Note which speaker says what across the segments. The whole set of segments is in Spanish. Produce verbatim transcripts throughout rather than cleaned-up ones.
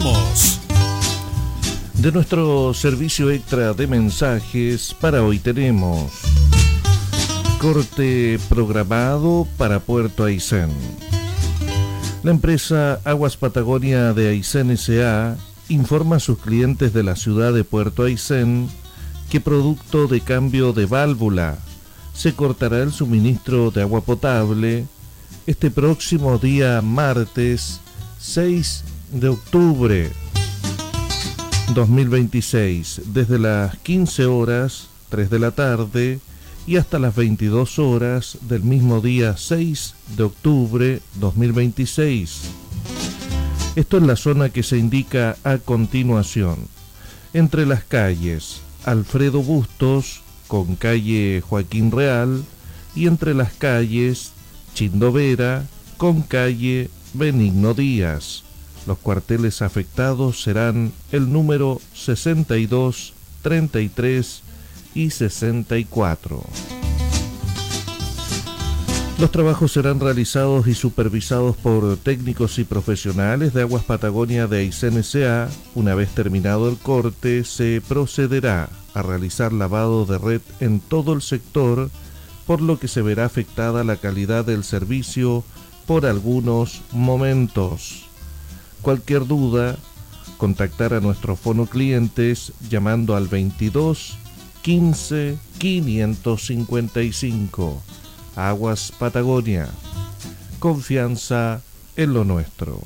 Speaker 1: Continuamos.
Speaker 2: De nuestro servicio extra de mensajes, para hoy tenemos corte programado para Puerto Aysén. La empresa Aguas Patagonia de Aysén S A informa a sus clientes de la ciudad de Puerto Aysén que producto de cambio de válvula se cortará el suministro de agua potable este próximo día martes seis de octubre dos mil veintiséis, desde las quince horas, tres de la tarde, y hasta las veintidós horas del mismo día seis de octubre dos mil veintiséis. Esto es la zona que se indica a continuación, entre las calles Alfredo Bustos con calle Joaquín Real y entre las calles Chindovera con calle Benigno Díaz. Los cuarteles afectados serán el número sesenta y dos, treinta y tres y sesenta y cuatro. Los trabajos serán realizados y supervisados por técnicos y profesionales de Aguas Patagonia de Aysén S A Una vez terminado el corte, se procederá a realizar lavado de red en todo el sector, por lo que se verá afectada la calidad del servicio por algunos momentos. Cualquier duda, contactar a nuestros fonoclientes llamando al veintidós quince quinientos cincuenta y cinco. Aguas Patagonia, confianza en lo nuestro.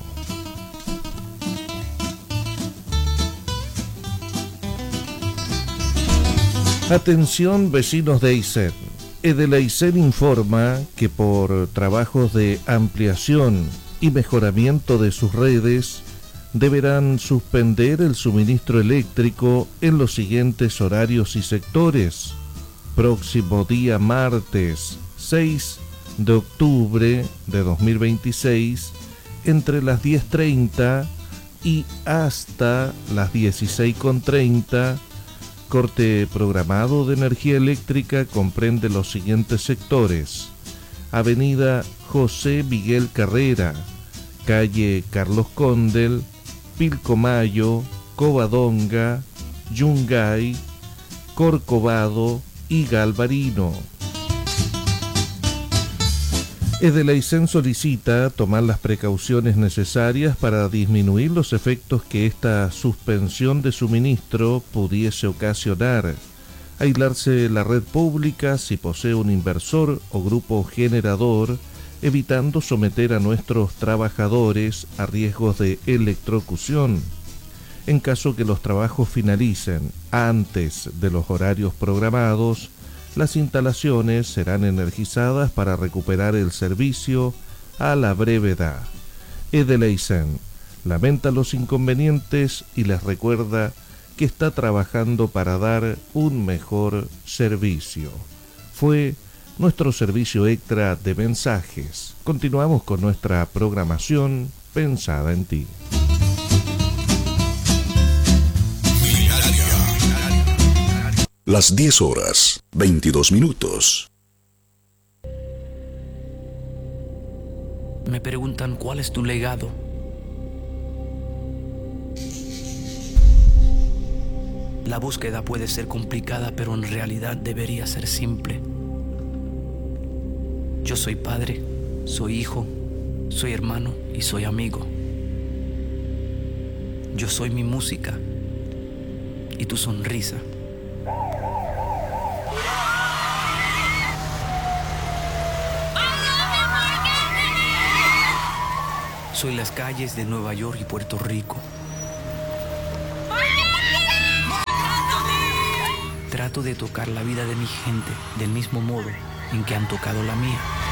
Speaker 2: Atención vecinos de Aysén. Edel Aysén informa que por trabajos de ampliación y mejoramiento de sus redes deberán suspender el suministro eléctrico en los siguientes horarios y sectores. Próximo día martes seis de octubre de dos mil veintiséis, entre las diez treinta y hasta las dieciséis treinta, corte programado de energía eléctrica comprende los siguientes sectores: Avenida José Miguel Carrera, calle Carlos Condel, Pilcomayo, Covadonga, Yungay, Corcovado y Galvarino. Edel Aysén solicita tomar las precauciones necesarias para disminuir los efectos que esta suspensión de suministro pudiese ocasionar. Aislarse la red pública si posee un inversor o grupo generador, evitando someter a nuestros trabajadores a riesgos de electrocución. En caso que los trabajos finalicen antes de los horarios programados, las instalaciones serán energizadas para recuperar el servicio a la brevedad. Edel Aysén lamenta los inconvenientes y les recuerda que está trabajando para dar un mejor servicio. Fue nuestro servicio extra de mensajes. Continuamos con nuestra programación pensada en ti.
Speaker 1: Las diez horas, veintidós minutos.
Speaker 3: Me preguntan cuál es tu legado. La búsqueda puede ser complicada, pero en realidad debería ser simple. Yo soy padre, soy hijo, soy hermano y soy amigo. Yo soy mi música y tu sonrisa. Soy las calles de Nueva York y Puerto Rico. Trato de tocar la vida de mi gente del mismo modo en que han tocado la mía.